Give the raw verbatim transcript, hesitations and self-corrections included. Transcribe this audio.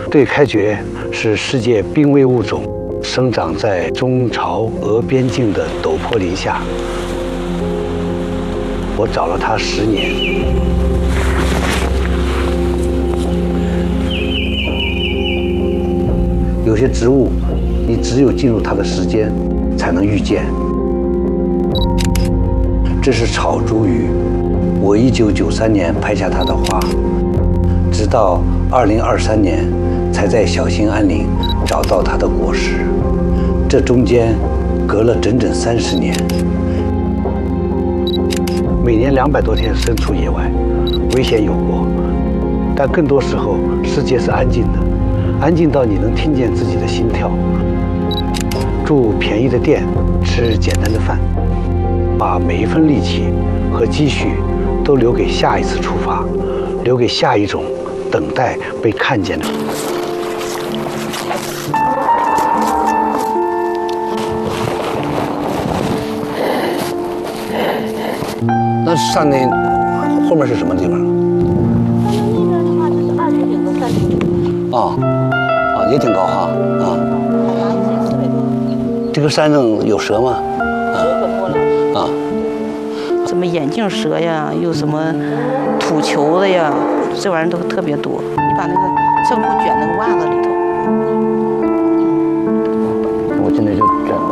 对开蕨是世界濒危物种，生长在中朝俄边境的陡坡林下。我找了它十年。有些植物，你只有进入它的时间，才能遇见。这是草茱萸，我一九九三年拍下它的花，直到二零二三年才在小兴安岭找到它的果实，这中间隔了整整三十年。每年两百多天身处野外，危险有过，但更多时候世界是安静的，安静到你能听见自己的心跳。住便宜的店，吃简单的饭，把每一份力气和积蓄都留给下一次出发，留给下一种等待被看见的。那上面后面是什么地方？ 那边的话就是二零顶到三零顶。 啊啊，也挺高哈啊。 海拔一千四百多。 这个山上有蛇吗？ 蛇可多了。 啊。 什么眼镜蛇呀，又什么土球子呀，这玩意儿都特别多。你把那个正裤卷那个袜子里头。